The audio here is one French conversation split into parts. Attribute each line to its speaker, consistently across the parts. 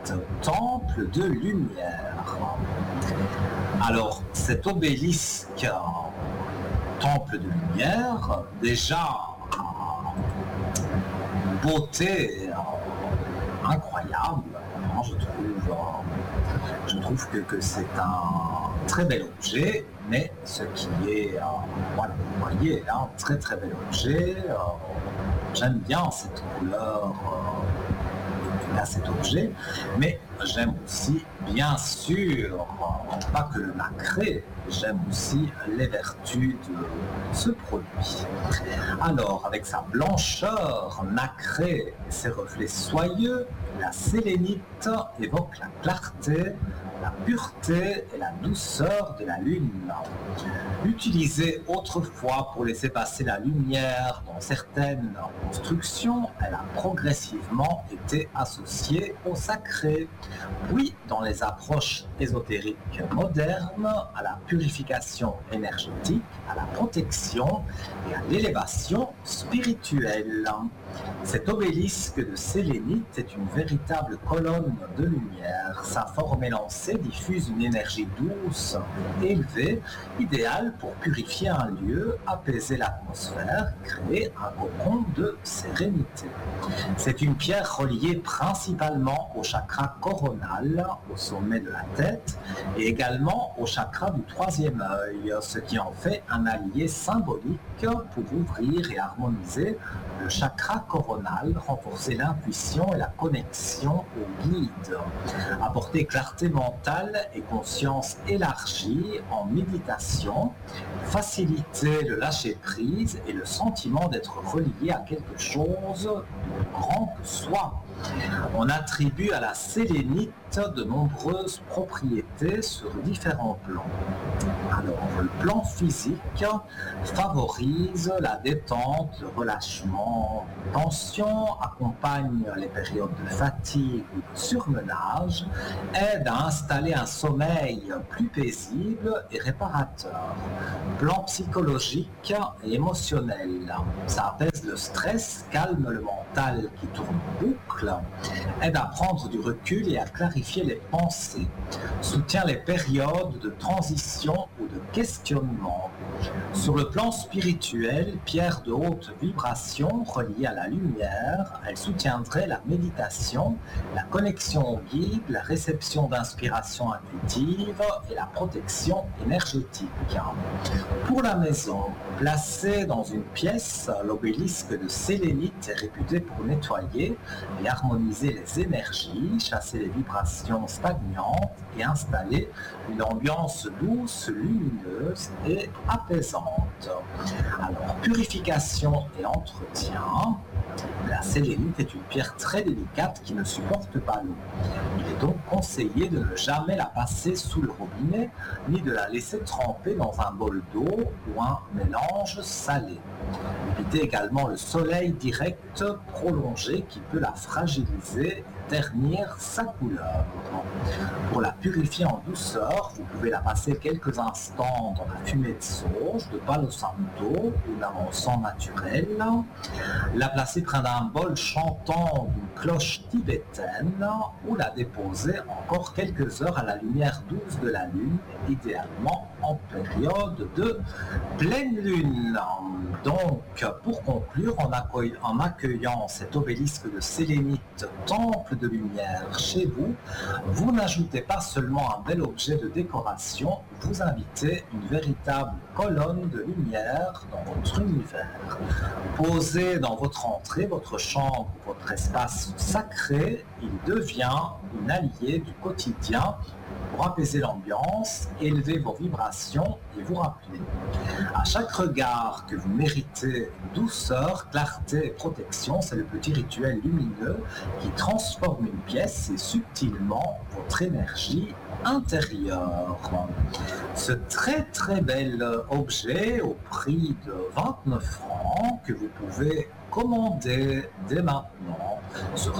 Speaker 1: temple de lumière. Alors, cet obélisque, temple de lumière, déjà, beauté incroyable, hein, je trouve que c'est un très bel objet, mais ce qui est, voilà, vous voyez, un très très bel objet. J'aime bien cette couleur à cet objet, mais j'aime aussi, bien sûr, pas que le nacré, j'aime aussi les vertus de ce produit. Alors, avec sa blancheur nacrée et ses reflets soyeux, la sélénite évoque la clarté, la pureté et la douceur de la lune. Utilisée autrefois pour laisser passer la lumière dans certaines constructions, elle a progressivement été associée au sacré, puis dans les approches ésotériques modernes, à la purification énergétique, à la protection et à l'élévation spirituelle. Cet obélisque de sélénite est une véritable colonne de lumière. Sa forme élancée diffuse une énergie douce, élevée, idéale pour purifier un lieu, apaiser l'atmosphère, créer un cocon de sérénité. C'est une pierre reliée principalement au chakra coronal, au sommet de la tête, et également au chakra du troisième œil, ce qui en fait un allié symbolique pour ouvrir et harmoniser le chakra coronal, renforcer l'intuition et la connexion au guide, apporter clarté mentale et conscience élargie en méditation, faciliter le lâcher-prise et le sentiment d'être relié à quelque chose de grand que soi. On attribue à la sélénite de nombreuses propriétés sur différents plans. Alors, le plan physique favorise la détente, le relâchement de tension, accompagne les périodes de fatigue ou de surmenage, aide à installer un sommeil plus paisible et réparateur. Plan psychologique et émotionnel, ça apaise le stress, calme le mental qui tourne en boucle, aide à prendre du recul et à clarifier les pensées, soutient les périodes de transition ou de questionnement. Sur le plan spirituel, pierre de haute vibration reliée à la lumière, elle soutiendrait la méditation, la connexion au guide, la réception d'inspiration intuitive et la protection énergétique. Pour la maison, placée dans une pièce, l'obélisque de sélénite est réputé pour nettoyer et harmoniser les énergies, chasser les vibrations stagnantes et installer une ambiance douce, lumineuse et apaisante. Alors, purification et entretien. La sélénite est une pierre très délicate qui ne supporte pas l'eau. Il est donc conseillé de ne jamais la passer sous le robinet, ni de la laisser tremper dans un bol d'eau ou un mélange salé. Évitez également le soleil direct prolongé qui peut la fragiliser et ternir sa couleur. Pour la purifier en douceur, vous pouvez la passer quelques instants dans la fumée de sauge, de palo santo ou d'un encens naturel, la placer près d'un bol chantant d'une cloche tibétaine ou la déposer encore quelques heures à la lumière douce de la lune, idéalement en période de pleine lune. Donc, pour conclure, en accueillant cet obélisque de sélénite, temple de lumière chez vous, vous n'ajoutez pas seulement un bel objet de décoration, vous invitez une véritable colonne de lumière dans votre univers. Posé dans votre entrée, votre chambre, votre espace sacré, il devient une alliée du quotidien pour apaiser l'ambiance, élever vos vibrations et vous rappeler à chaque regard que vous méritez douceur, clarté et protection. C'est le petit rituel lumineux qui transforme une pièce et subtilement votre énergie intérieure. Ce très très bel objet au prix de 29 francs que vous pouvez commander dès maintenant sur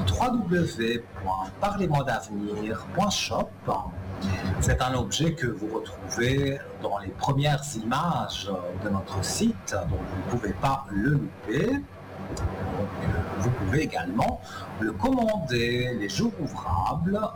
Speaker 1: www.parlez-moi-d'avenir.shop. C'est un objet que vous retrouvez dans les premières images de notre site, donc vous ne pouvez pas le louper. Donc, vous pouvez également le commander les jours ouvrables